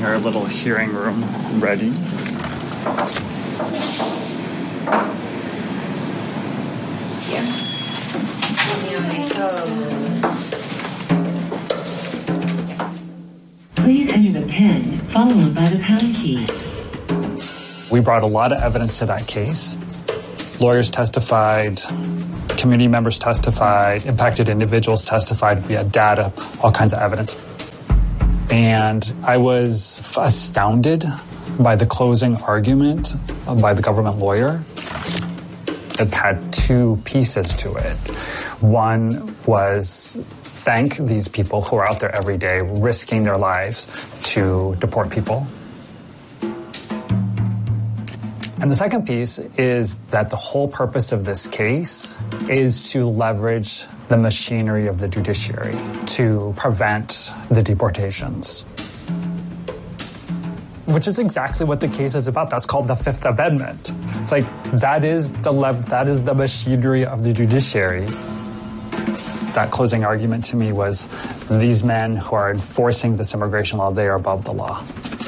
getting our little hearing room ready. Yeah. Please enter the PIN followed by the pound key. We brought a lot of evidence to that case. Lawyers testified, community members testified, impacted individuals testified. We had data, all kinds of evidence. And I was astounded by the closing argument by the government lawyer. It had two pieces to it. One was thank these people who are out there every day risking their lives to deport people. And the second piece is that the whole purpose of this case is to leverage the machinery of the judiciary to prevent the deportations. Which is exactly what the case is about. That's called the Fifth Amendment. It's like, that is the machinery of the judiciary. That closing argument to me was, these men who are enforcing this immigration law, they are above the law.